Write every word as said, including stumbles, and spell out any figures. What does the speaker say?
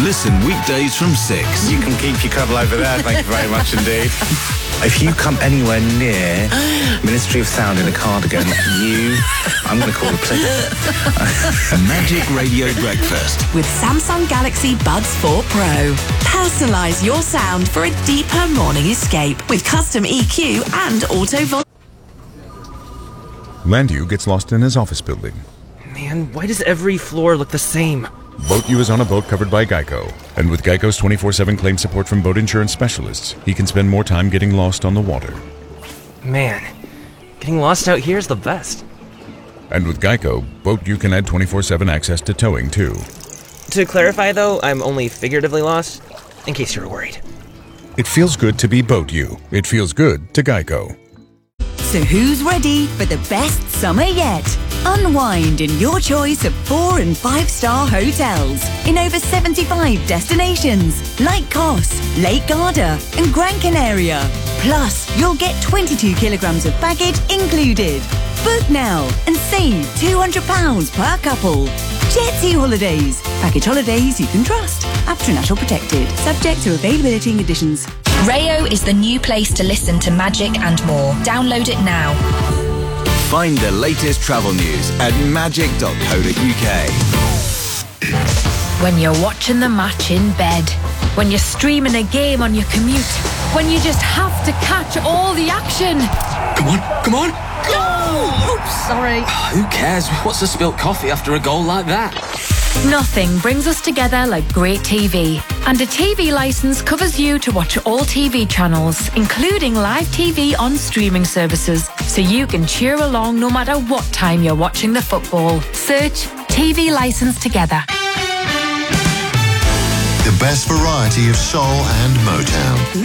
Listen weekdays from six. You can keep your cuddle over there, thank you very much indeed. If you come anywhere near Ministry of Sound in a cardigan, you... I'm going to call the police. Magic Radio Breakfast. With Samsung Galaxy Buds four Pro. Personalise your sound for a deeper morning escape with custom E Q and auto volume. Landu gets lost in his office building. Man, why does every floor look the same? BoatU is on a boat covered by Geico. And with Geico's twenty-four seven claim support from boat insurance specialists, he can spend more time getting lost on the water. Man, getting lost out here is the best. And with Geico, BoatU can add twenty-four seven access to towing, too. To clarify, though, I'm only figuratively lost, in case you're worried. It feels good to be BoatU. It feels good to Geico. So who's ready for the best summer yet? Unwind in your choice of four and five star hotels in over seventy-five destinations like Kos, Lake Garda and Gran Canaria. Plus, you'll get twenty-two kilograms of baggage included. Book now and save two hundred pounds per couple. Jetty Holidays. Package holidays you can trust. After National Protected. Subject to availability and conditions. Rayo is the new place to listen to Magic and more. Download it now. Find the latest travel news at magic dot co dot uk. When you're watching the match in bed, when you're streaming a game on your commute, when you just have to catch all the action. Come on, come on, go! Oops, sorry. Who cares? What's a spilt coffee after a goal like that? Nothing brings us together like great T V. And a T V licence covers you to watch all T V channels, including live T V on streaming services, so you can cheer along no matter what time you're watching the football. Search T V licence together. The best variety of soul and Motown.